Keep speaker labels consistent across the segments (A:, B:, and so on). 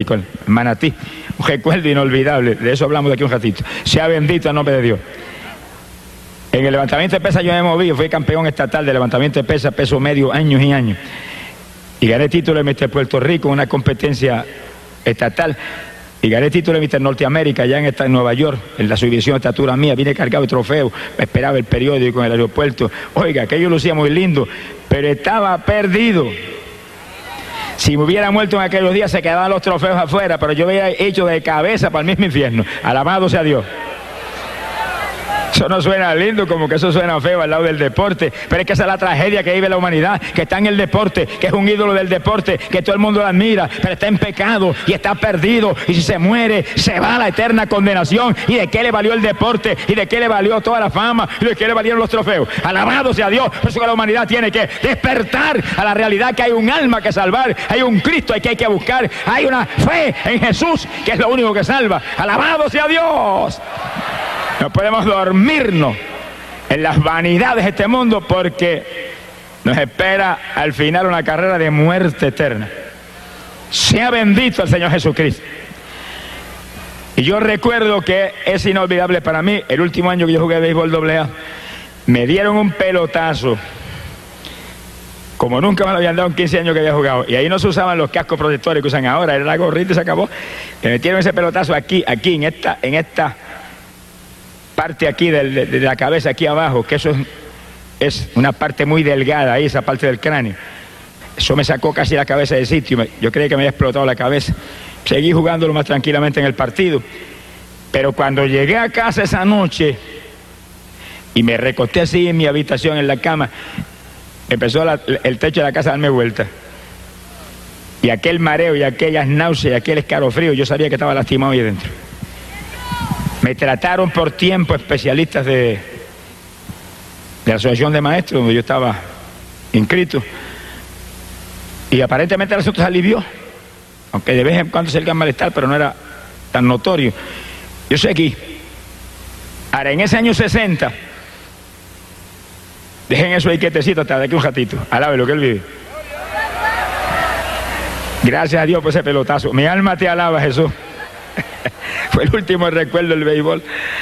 A: Rico, en Manatí. Un recuerdo inolvidable, de eso hablamos de aquí un ratito. Sea bendito el nombre de Dios. En el levantamiento de pesas yo me moví, fui campeón estatal de levantamiento de pesas, peso medio, años y años. Y gané título de Mister Puerto Rico en una competencia estatal. Y gané título de Mister Norteamérica allá en Nueva York, en la subdivisión de estatura mía. Vine cargado de trofeos, me esperaba el periódico en el aeropuerto. Oiga, aquello lucía muy lindo, pero estaba perdido. Si me hubiera muerto en aquellos días se quedaban los trofeos afuera, pero yo había hecho de cabeza para el mismo infierno. Alabado sea Dios. Eso no suena lindo, como que eso suena feo al lado del deporte, pero es que esa es la tragedia que vive la humanidad, que está en el deporte, que es un ídolo del deporte, que todo el mundo lo admira, pero está en pecado y está perdido, y si se muere, se va a la eterna condenación. ¿Y de qué le valió el deporte? ¿Y de qué le valió toda la fama? ¿Y de qué le valieron los trofeos? Alabado sea Dios. Por eso que la humanidad tiene que despertar a la realidad que hay un alma que salvar, hay un Cristo que hay que buscar, hay una fe en Jesús que es lo único que salva. Alabado sea Dios. No podemos dormirnos en las vanidades de este mundo porque nos espera al final una carrera de muerte eterna. Sea bendito el Señor Jesucristo. Y yo recuerdo que es inolvidable para mí, el último año que yo jugué béisbol AA, me dieron un pelotazo como nunca me lo habían dado en 15 años que había jugado. Y ahí no se usaban los cascos protectores que usan ahora, era la gorrita y se acabó. Me metieron ese pelotazo aquí, en esta parte aquí de la cabeza, aquí abajo, que eso es una parte muy delgada, ahí esa parte del cráneo. Eso me sacó casi la cabeza del sitio, yo creí que me había explotado la cabeza. Seguí jugándolo más tranquilamente en el partido, pero cuando llegué a casa esa noche y me recosté así en mi habitación, en la cama, empezó el techo de la casa a darme vuelta. Y aquel mareo y aquellas náuseas y aquel escalofrío, yo sabía que estaba lastimado ahí dentro. Me trataron por tiempo especialistas de la Asociación de Maestros, donde yo estaba inscrito. Y aparentemente el asunto se alivió, aunque de vez en cuando se el malestar, pero no era tan notorio. Yo seguí. Ahora, en ese año 60, dejen eso ahí quietecito hasta de aquí un ratito. Alabe lo que él vive. Gracias a Dios por ese pelotazo. Mi alma te alaba, Jesús. Fue el último recuerdo del béisbol.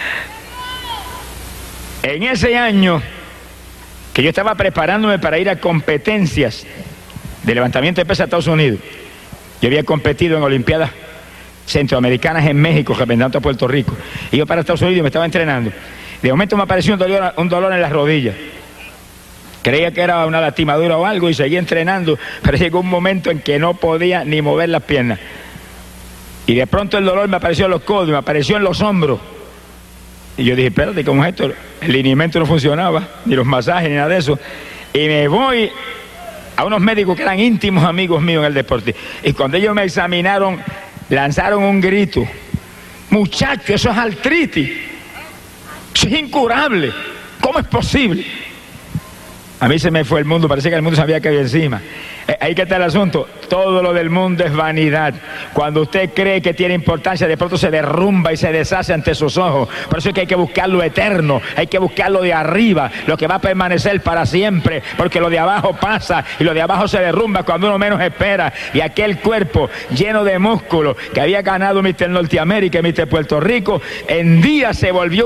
A: En ese año que yo estaba preparándome para ir a competencias de levantamiento de pesas a Estados Unidos, yo había competido en Olimpiadas Centroamericanas en México, representando a Puerto Rico. Iba para Estados Unidos y me estaba entrenando. De momento me apareció un dolor en las rodillas. Creía que era una lastimadura o algo y seguí entrenando, pero llegó un momento en que no podía ni mover las piernas. Y de pronto el dolor me apareció en los codos, me apareció en los hombros. Y yo dije, espérate, ¿cómo es esto? El lineamiento no funcionaba, ni los masajes, ni nada de eso. Y me voy a unos médicos que eran íntimos amigos míos en el deporte. Y cuando ellos me examinaron, lanzaron un grito. Muchacho, eso es artritis. Eso es incurable. ¿Cómo es posible? A mí se me fue el mundo, parecía que el mundo sabía que había encima. Ahí que está el asunto, todo lo del mundo es vanidad. Cuando usted cree que tiene importancia, de pronto se derrumba y se deshace ante sus ojos. Por eso es que hay que buscar lo eterno, hay que buscar lo de arriba, lo que va a permanecer para siempre, porque lo de abajo pasa y lo de abajo se derrumba cuando uno menos espera. Y aquel cuerpo lleno de músculos que había ganado Mister Norteamérica y Mister Puerto Rico, en día se volvió